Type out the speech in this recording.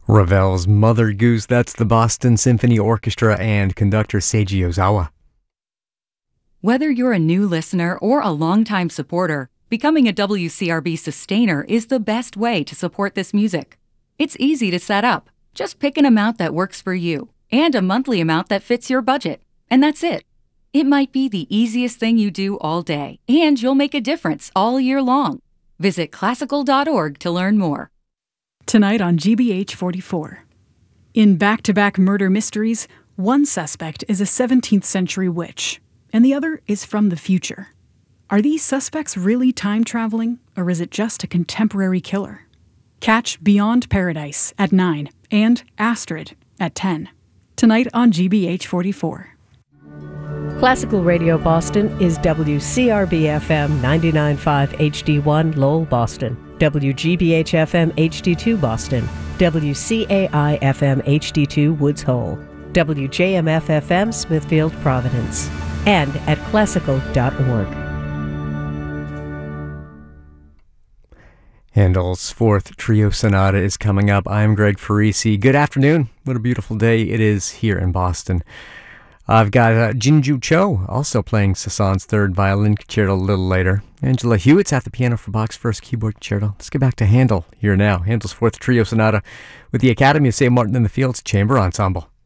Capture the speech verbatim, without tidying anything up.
Ravel's Mother Goose, that's the Boston Symphony Orchestra and conductor Seiji Ozawa. Whether you're a new listener or a longtime supporter, becoming a W C R B sustainer is the best way to support this music. It's easy to set up. Just pick an amount that works for you and a monthly amount that fits your budget, and that's it. It might be the easiest thing you do all day, and you'll make a difference all year long. Visit classical dot org to learn more. Tonight on G B H forty-four. In back-to-back murder mysteries, one suspect is a seventeenth century witch, and the other is from the future. Are these suspects really time-traveling, or is it just a contemporary killer? Catch Beyond Paradise at nine and Astrid at ten. Tonight on G B H forty-four. Classical Radio Boston is W C R B F M ninety-nine point five H D one Lowell, Boston, W G B H F M H D two Boston, W C A I F M H D two Woods Hole, W J M F F M Smithfield, Providence, and at classical dot org. Handel's Fourth Trio Sonata is coming up. I'm Greg Farisi. Good afternoon. What a beautiful day it is here in Boston. I've got uh, Jinju Cho also playing Sasan's third violin concerto a little later. Angela Hewitt's at the piano for Bach's first keyboard concerto. Let's get back to Handel here now. Handel's Fourth Trio Sonata with the Academy of Saint Martin in the Fields Chamber Ensemble.